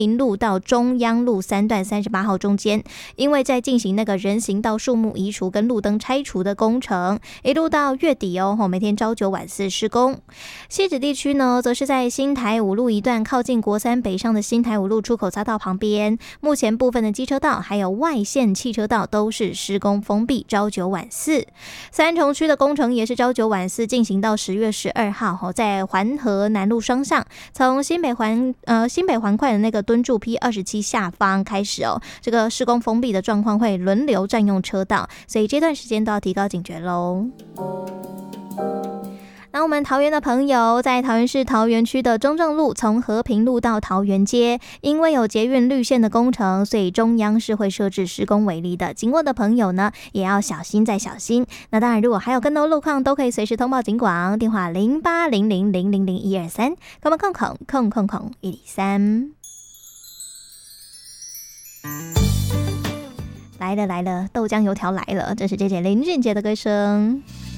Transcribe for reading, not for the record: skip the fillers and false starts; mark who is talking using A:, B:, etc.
A: 平路到中央路3段38号中间，因为在进行那个人行道树木移除跟路灯拆除的工程，一路到月底每天朝9晚4施工。汐止地区呢，则是在新台五路一段靠近国三北上的新台五路出口匝道旁边，目前部分的机车道还有外线汽车道都是施工封闭，朝9晚4。三重区的工程也是朝9晚4进行到10月12号，在环河南路双向，从新北环快的那个敦助 P27 下方开始这个施工封闭的状况会轮流占用车道，所以这段时间都要提高警觉咯。那我们桃园的朋友，在桃园市桃园区的中正路从和平路到桃园街，因为有捷运绿线的工程，所以中央是会设置施工违例的，经过的朋友呢也要小心再小心。那当然如果还有更多路况都可以随时通报警广，电话0800000123，空103。来了，豆浆油条来了，这是姐姐林俊杰的歌声。